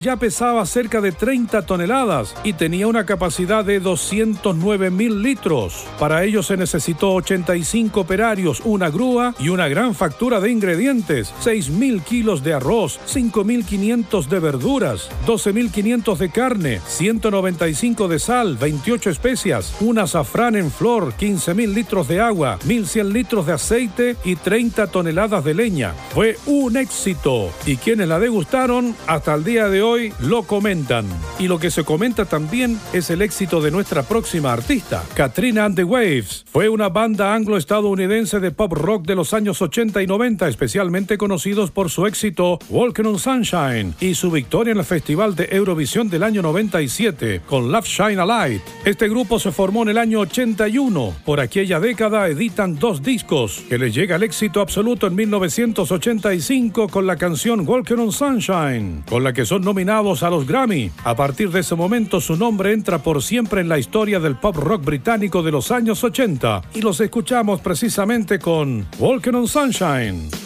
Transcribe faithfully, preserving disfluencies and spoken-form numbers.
ya pesaba cerca de treinta toneladas y tenía una capacidad de doscientos nueve mil litros. Para ello se necesitó ochenta y cinco operarios, una grúa y una gran factura de ingredientes, seis mil kilos de arroz, cinco mil quinientos de verduras, doce mil quinientos de carne, ciento noventa y cinco de sal, veintiocho especias, un azafrán en flor, quince mil litros de agua, mil cien litros de aceite y treinta toneladas de leña. Fue un éxito y quienes la degustaron hasta el día de hoy lo comentan. Y lo que se comenta también es el éxito de nuestra próxima artista, Katrina and the Waves. Fue una banda anglo-estadounidense de pop rock de los años ochenta y noventa, especialmente conocidos por su éxito Walking on Sunshine y su victoria en el Festival de Eurovisión del año noventa y siete con Love Shine a Light. Este grupo se formó en el año ochenta y uno. Por aquella década editan dos discos que les llega el éxito absoluto en mil novecientos ochenta y cinco con la canción Walking on Sunshine, con la que son nominados a los Grammy. A partir de ese momento su nombre entra por siempre en la historia del pop rock británico de los años ochenta y los escuchamos precisamente con Walking on Sunshine.